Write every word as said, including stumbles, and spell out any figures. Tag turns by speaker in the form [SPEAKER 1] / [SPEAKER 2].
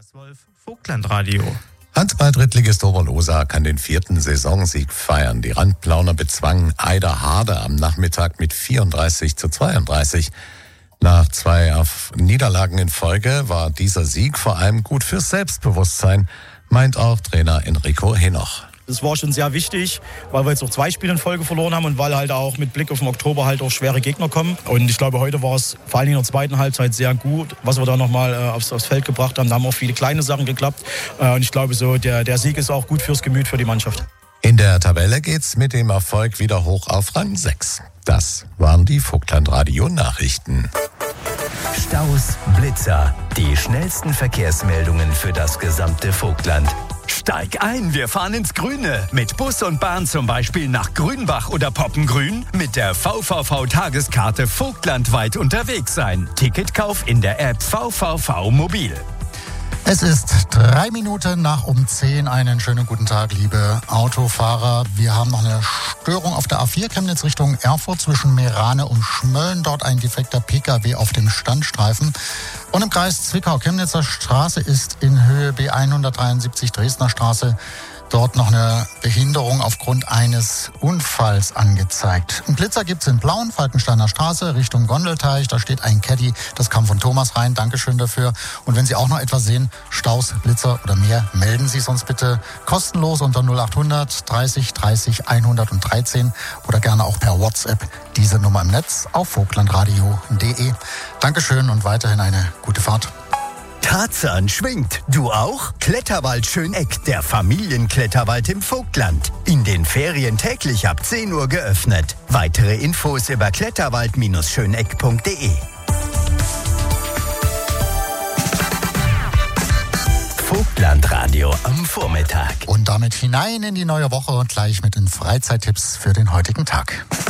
[SPEAKER 1] Andreas Wolf, Vogtlandradio.
[SPEAKER 2] Handball-Drittligist Oberlosa kann den vierten Saisonsieg feiern. Die Randplauner bezwangen Eider Harde am Nachmittag mit vierunddreißig zu zweiunddreißig. Nach zwei Niederlagen in Folge war dieser Sieg vor allem gut fürs Selbstbewusstsein, meint auch Trainer Enrico Henoch.
[SPEAKER 3] Das war schon sehr wichtig, weil wir jetzt auch zwei Spiele in Folge verloren haben und weil halt auch mit Blick auf den Oktober halt auch schwere Gegner kommen. Und ich glaube, heute war es vor allem in der zweiten Halbzeit sehr gut, was wir da nochmal äh, aufs, aufs Feld gebracht haben. Da haben auch viele kleine Sachen geklappt. Äh, und ich glaube, so der, der Sieg ist auch gut fürs Gemüt für die Mannschaft.
[SPEAKER 2] In der Tabelle geht's mit dem Erfolg wieder hoch auf Rang sechs. Das waren die Vogtlandradio-Nachrichten.
[SPEAKER 4] Staus, Blitzer, die schnellsten Verkehrsmeldungen für das gesamte Vogtland. Steig ein, wir fahren ins Grüne. Mit Bus und Bahn zum Beispiel nach Grünbach oder Poppengrün. Mit der V V V-Tageskarte vogtlandweit unterwegs sein. Ticketkauf in der App V V V Mobil.
[SPEAKER 5] Es ist drei Minuten nach um zehn. Einen schönen guten Tag, liebe Autofahrer. Wir haben noch eine Störung auf der A vier Chemnitz Richtung Erfurt zwischen Meerane und Schmölln. Dort ein defekter P K W auf dem Standstreifen. Und im Kreis Zwickau-Chemnitzer Straße ist in Höhe B hundertdreiundsiebzig Dresdner Straße dort noch eine Behinderung aufgrund eines Unfalls angezeigt. Ein Blitzer gibt's in Blauen, Falkensteiner Straße, Richtung Gondelteich. Da steht ein Caddy, das kam von Thomas rein. Dankeschön dafür. Und wenn Sie auch noch etwas sehen, Staus, Blitzer oder mehr, melden Sie sonst bitte kostenlos unter null achthundert dreißig dreißig hundertdreizehn oder gerne auch per WhatsApp diese Nummer im Netz auf vogtlandradio punkt de. Dankeschön und weiterhin eine gute Fahrt.
[SPEAKER 4] Tarzan schwingt. Du auch? Kletterwald Schöneck, der Familienkletterwald im Vogtland. In den Ferien täglich ab zehn Uhr geöffnet. Weitere Infos über kletterwald schöneck punkt de. Vogtlandradio am Vormittag.
[SPEAKER 5] Und damit hinein in die neue Woche und gleich mit den Freizeittipps für den heutigen Tag.